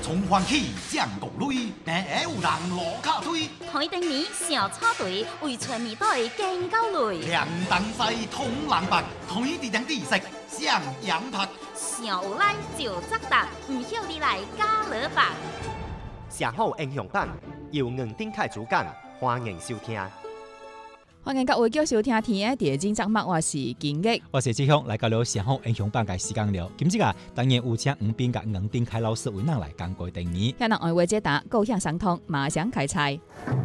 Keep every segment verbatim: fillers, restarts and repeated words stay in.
從歡喜將國淚，但有人落卡推。 台頂面小草堆，為全面隊更高累。 兩燈西通冷白，台地頂地色像羊拍。 小來就則達，唔曉你來加勒白。 寫好英雄版，由吳丁凱主講，歡迎收聽。 歡迎各位繼續收聽天嘅第二集節目，我是金玉， 我是志雄，來到了寫好英雄版嘅時間了。今日啊，當然有請吳斌甲吳丁凱老師為咱來講過定義。 向人愛話解答，高響相通，馬上開賽。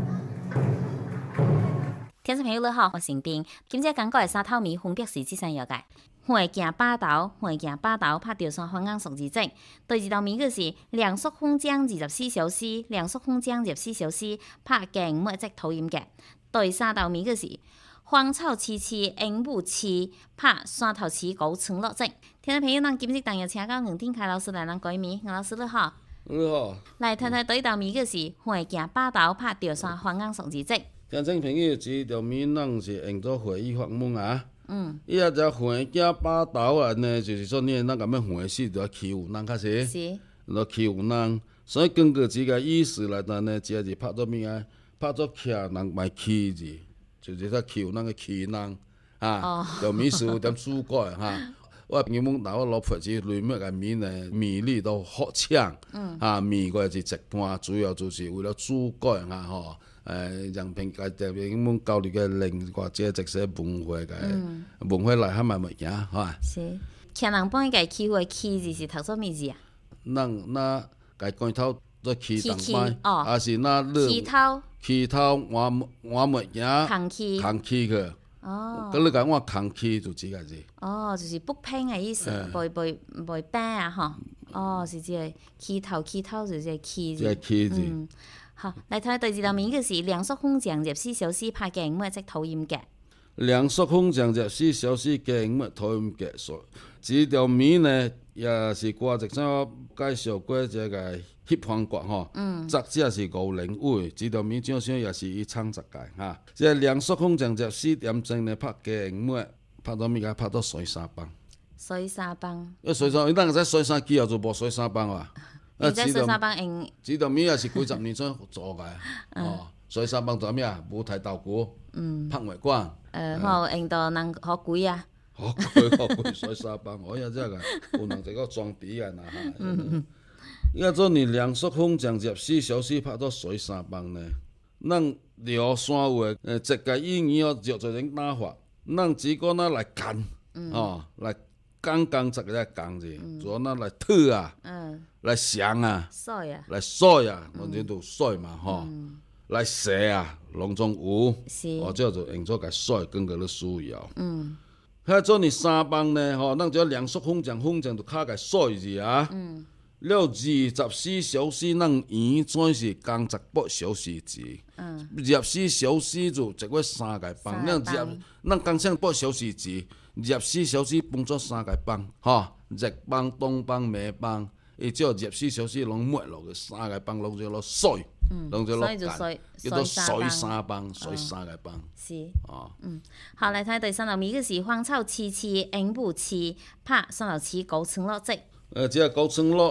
聽眾朋友你好，我是丁。今日講過嘅沙頭米分別是這三樣嘅。會行把刀，會行把刀，拍條山方硬熟字跡。第二道米嘅是兩縮空漿二十四小時，兩縮空漿二十四小時，拍鏡末隻討厭嘅。第三道米嘅是荒草萋萋，鸚鵡翅，拍山頭刺高村落跡。聽眾朋友，咱今日當日請到吳丁凱老師來咱改米，吳老師你好。 你好。來睇睇第一道米嘅是會行把刀，拍條山方硬熟字跡。 聽眾朋友，這道米咱是用做會議發問啊。 嗯， 伊啊只會行把刀啊呢，就是說你咱咁樣會死就要欺負人，確實。 是。 要欺負人，所以根據這個意思來講呢，這是拍做咩啊？拍做徛人賣欺字，就是說欺負人嘅欺人啊。條米是有點主改哈。我原本拿我老婆子裡面嘅米呢，米粒都好搶。嗯。啊，米個是一半，主要就是為了主改哈吼。誒，讓平個特別咁樣教育嘅另外即係這些文化嘅文化內涵咪物件，係嘛？ 是，徛人幫伊個欺負嘅欺字是讀做咩字啊？ 咱那個罐頭做欺當擺，還是那樂欺頭？ 欺頭換換物件？ 扛欺。 扛欺去。 哦。 咁你講我扛欺就這個字。 哦，就是不拼嘅意思，背背背板啊，嗬。哦，是即個欺頭，欺頭就是即個欺字。 即係欺字。 好，嚟睇第二道米嘅是兩縮空漿入四小時拍鏡末隻討厭嘅。 兩縮空漿入四小時鏡末討厭嘅，所以這道米呢也是掛一張介紹過這個翕方角吼。嗯。作者是吳仁偉，這道米照相也是伊創作嘅哈。即係兩縮空漿入四點鐘呢拍鏡末，拍到咩個？拍到水三幫。 水三幫。 因水三，伊當個在水三之後就無水三幫哇。 你在水三幫用？ 這道米也是幾十年前做嘅。哦，水三幫做咩啊？舞台道具。嗯。拍外觀。 誒，好用到人好貴啊。 好貴好貴，水三幫，我也知個，有人這個裝備啊，嗱嚇。嗯嗯。依家做你兩縮空漿入四小時拍到水三幫呢？咱聊山話誒，這個意義哦，就就種打法，咱只個那來幹，哦，來剛剛這個講字，做那來推啊。嗯。來想啊， 啊來甩啊，我哋都甩嘛，吼、嗯，來寫啊，攏總有，或者就用做個甩，根據你需要。嗯，遐做你三幫呢，吼，咱就兩縮空漿，空漿就卡個甩字啊。嗯，了二十四小時，咱圓轉是工作八小時字。嗯，二十四小時就一個三個幫，咱入咱工廠八小時字，二十四小時分做三個幫，吼，日幫、東幫、晚幫。伊只要二十四小時攏抹落去，三個幫攏就落水，攏就落幹，叫做水三幫，水三個幫。 是。哦。嗯。好，嚟睇第三道米嘅是荒草萋萋，鸚鵡翅，拍山頭刺高村落跡。 誒，即係高村落。